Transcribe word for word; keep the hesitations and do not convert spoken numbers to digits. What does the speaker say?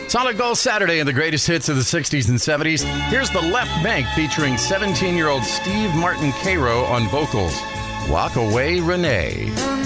Solid Gold Saturday and the greatest hits of the sixties and seventies. Here's The Left Bank featuring seventeen-year-old Steve Martin Cairo on vocals. Walk Away, Renee.